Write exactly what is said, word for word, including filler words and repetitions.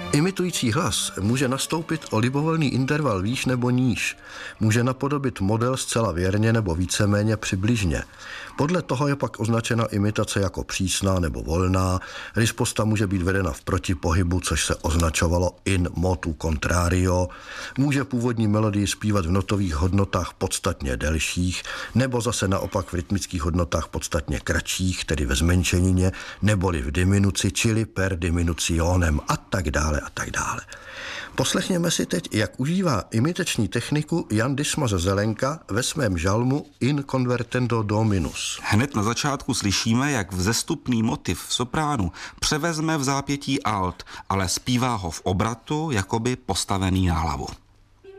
Imitující hlas může nastoupit o libovolný interval výš nebo níž. Může napodobit model zcela věrně nebo víceméně přibližně. Podle toho je pak označena imitace jako přísná nebo volná. Risposta může být vedena v protipohybu, což se označovalo in motu contrario. Může původní melodii zpívat v notových hodnotách podstatně delších, nebo zase naopak v rytmických hodnotách podstatně kratších, tedy ve zmenšenině, neboli v diminuci, čili per diminutionem a tak dále a tak dále. Poslechněme si teď, jak užívá imitační techniku Jan Disma ze Zelenka ve svém žalmu In convertendo dominus. Hned na začátku slyšíme, jak vzestupný motiv v sopránu převezme v zápětí alt, ale zpívá ho v obratu, jakoby postavený na hlavu.